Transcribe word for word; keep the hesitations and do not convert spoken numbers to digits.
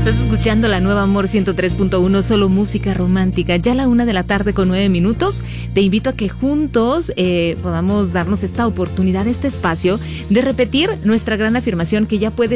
Estás escuchando la nueva Amor ciento tres punto uno, solo música romántica. Ya a la una de la tarde con nueve minutos. Te invito a que juntos eh, podamos darnos esta oportunidad, este espacio de repetir nuestra gran afirmación que ya puedes